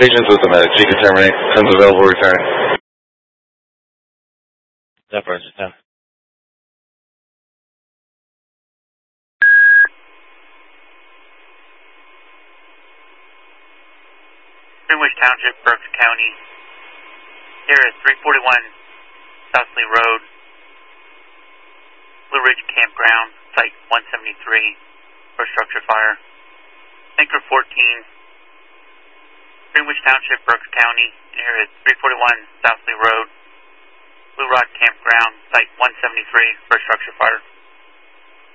Patients with them at G can terminate. Sends available returning. That person, 10. Greenwich Township, Berks County. Here at 341 South Lee Road, Blue Ridge Campground, Site 173 for structure fire. Anchor 14, Greenwich Township, Berks County. Here at 341 South Lee Road, Blue Rock Campground, Site 173 for structure fire.